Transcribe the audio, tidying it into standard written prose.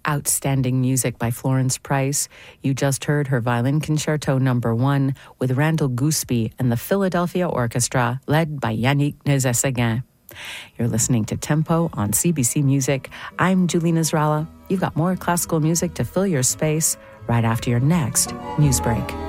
Outstanding music by Florence Price. You just heard her Violin Concerto No. 1 with Randall Gooseby and the Philadelphia Orchestra, led by Yannick Nézet-Séguin. You're listening to Tempo on CBC Music. I'm Julie Nasrallah. You've got more classical music to fill your space right after your next news break.